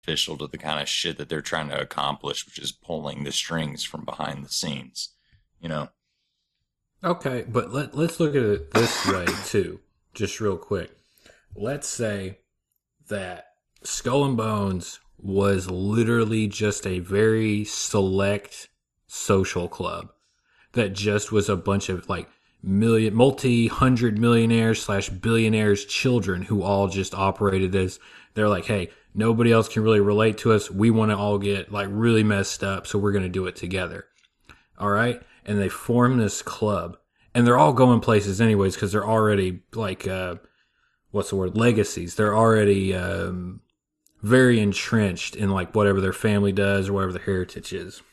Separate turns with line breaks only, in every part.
beneficial to the kind of shit that they're trying to accomplish, which is pulling the strings from behind the scenes. You know?
Okay, but let's look at it this way too, just real quick. Let's say that Skull and Bones was literally just a very select social club that just was a bunch of like multi-hundred millionaires slash billionaires children who all just operated as, they're like, hey, nobody else can really relate to us. We want to all get like really messed up, so we're going to do it together. All right. And they form this club, and they're all going places anyways, because they're already like, what's the word? Legacies. They're already, very entrenched in like whatever their family does or whatever their heritage is.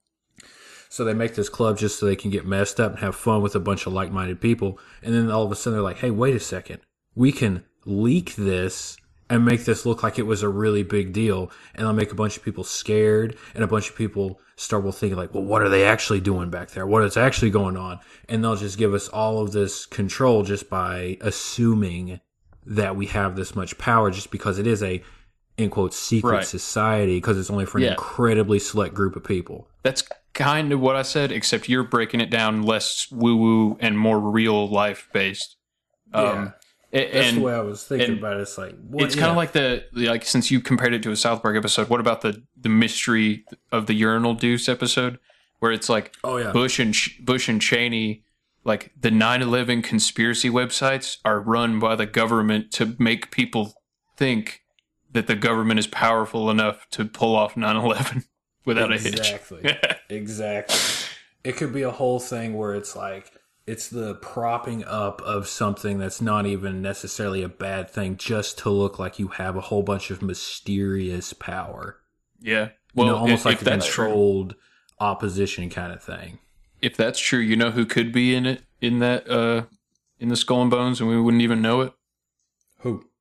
So they make this club just so they can get messed up and have fun with a bunch of like-minded people. And then all of a sudden they're like, hey, wait a second. We can leak this and make this look like it was a really big deal. And I'll make a bunch of people scared, and a bunch of people start thinking like, well, what are they actually doing back there? What is actually going on? And they'll just give us all of this control just by assuming that we have this much power, just because it is a, in quotes, secret society, because it's only for an incredibly select group of people.
That's kind of what I said, except you're breaking it down less woo-woo and more real life based.
That's the way I was thinking about it. It's like,
it's kind of like since you compared it to a South Park episode, what about the mystery of the urinal deuce episode, where it's like Bush and Cheney, like the 9/11 conspiracy websites are run by the government to make people think that the government is powerful enough to pull off 9/11 without a hitch.
Exactly. It could be a whole thing where it's like, it's the propping up of something that's not even necessarily a bad thing, just to look like you have a whole bunch of mysterious power.
Yeah. Well,
almost like a controlled opposition kind of thing.
If that's true, you know who could be in it, in the Skull and Bones, and we wouldn't even know it?
Who?